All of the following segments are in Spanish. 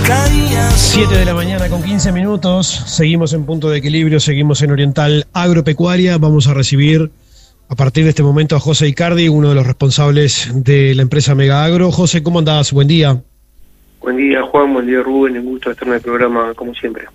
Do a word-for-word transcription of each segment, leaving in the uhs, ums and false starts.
siete de la mañana con quince minutos, seguimos en Punto de Equilibrio, seguimos en Oriental Agropecuaria. Vamos a recibir a partir de este momento a José Icardi, uno de los responsables de la empresa Mega Agro. José, ¿cómo andás? Buen día. Buen día, Juan, buen día, Rubén, un gusto estar en el programa, como siempre.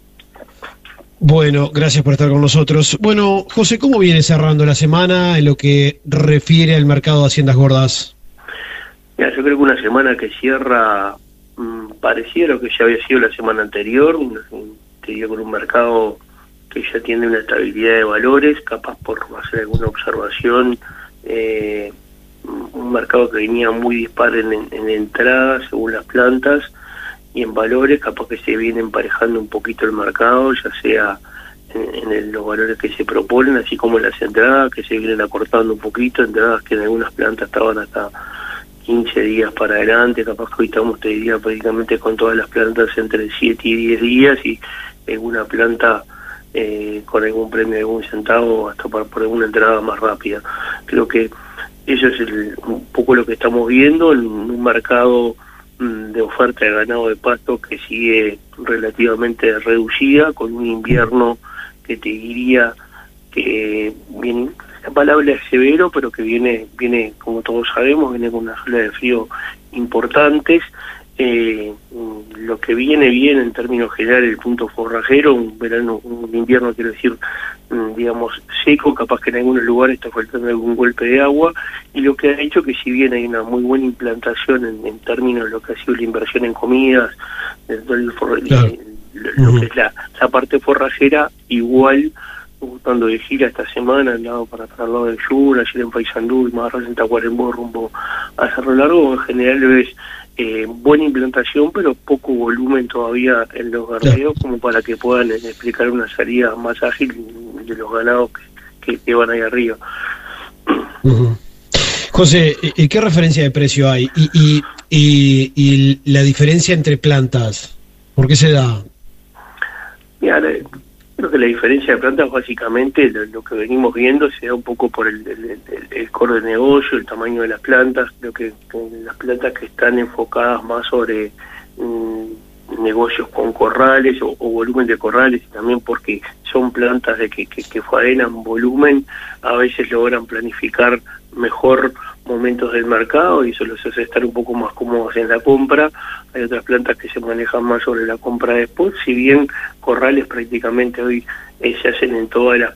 Bueno, gracias por estar con nosotros. Bueno, José, ¿cómo viene cerrando la semana en lo que refiere al mercado de haciendas gordas? Mira, yo creo que una semana que cierra mmm, pareciera lo que ya había sido la semana anterior, te digo, con un mercado que ya tiene una estabilidad de valores, capaz por hacer alguna observación, eh, un mercado que venía muy dispar en, en, en entrada según las plantas, y en valores capaz que se viene emparejando un poquito el mercado, ya sea en, en el, los valores que se proponen, así como en las entradas que se vienen acortando un poquito, entradas que en algunas plantas estaban hasta quince días para adelante, capaz que hoy estamos, te diría, prácticamente con todas las plantas entre siete y diez días, y alguna planta eh, con algún premio de algún centavo hasta por, por alguna entrada más rápida. Creo que eso es el, un poco lo que estamos viendo en un mercado de oferta de ganado de pasto que sigue relativamente reducida, con un invierno que te diría que viene, la palabra es severo, pero que viene, viene como todos sabemos, viene con unas olas de frío importantes. Eh, lo que viene bien en términos generales, el punto forrajero, un verano, un invierno, quiero decir, digamos, seco, capaz que en algunos lugares está faltando algún golpe de agua, y lo que ha hecho que si bien hay una muy buena implantación en, en términos de lo que ha sido la inversión en comidas, de todo el forra, claro. lo, lo uh-huh. que es la, la parte forrajera, igual, buscando de gira esta semana, al lado para atrás al lado del Sur, ayer en Paysandú y más en Tacuarembó rumbo a Cerro Largo, en general ves eh, buena implantación, pero poco volumen todavía en los gardeos, como para que puedan eh, explicar una salida más ágil de los ganados que, que, que van ahí arriba. Uh-huh. José, ¿qué referencia de precio hay? Y, y, y, y la diferencia entre plantas, ¿por qué se da? Mira, creo que la diferencia de plantas básicamente lo, lo que venimos viendo se da un poco por el, el, el, el core de negocio, el tamaño de las plantas. Creo que, que las plantas que están enfocadas más sobre mmm, negocios con corrales o, o volumen de corrales, y también porque son plantas de que, que, que faenan volumen, a veces logran planificar mejor momentos del mercado y eso los hace estar un poco más cómodos en la compra. Hay otras plantas que se manejan más sobre la compra de spot, si bien corrales prácticamente hoy eh, se hacen en todas las